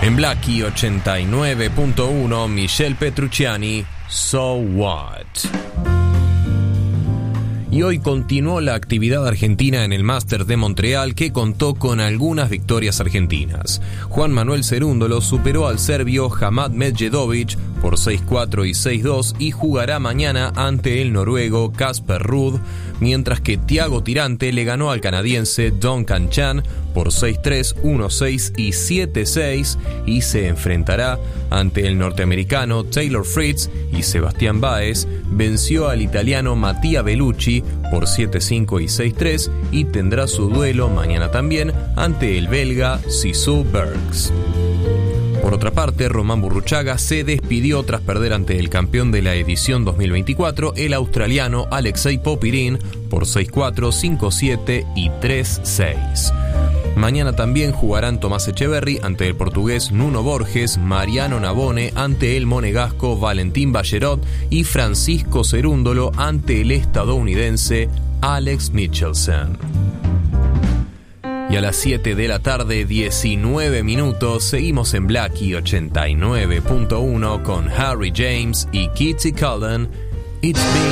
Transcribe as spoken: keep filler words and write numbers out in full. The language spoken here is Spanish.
En Blackie ochenta y nueve punto uno, Michelle Petrucciani, So What. Y hoy continuó la actividad argentina en el Masters de Montreal, que contó con algunas victorias argentinas. Juan Manuel Cerúndolo superó al serbio Hamad Medjedovic por seis cuatro y seis dos y jugará mañana ante el noruego Casper Ruud, mientras que Thiago Tirante le ganó al canadiense Duncan Chan por seis tres, uno seis y siete seis y se enfrentará ante el norteamericano Taylor Fritz, y Sebastián Báez venció al italiano Mattia Bellucci por siete cinco y seis tres y tendrá su duelo mañana también ante el belga Sissou Bergs. Por otra parte, Román Burruchaga se despidió tras perder ante el campeón de la edición dos mil veinticuatro, el australiano Alexei Popyrin, por seis cuatro, cinco siete y tres seis. Mañana también jugarán Tomás Echeverry ante el portugués Nuno Borges, Mariano Navone ante el monegasco Valentín Ballerot y Francisco Cerúndolo ante el estadounidense Alex Michelsen. Y a las siete de la tarde, diecinueve minutos, seguimos en Blackie ochenta y nueve punto uno con Harry James y Kitty Cullen. It's been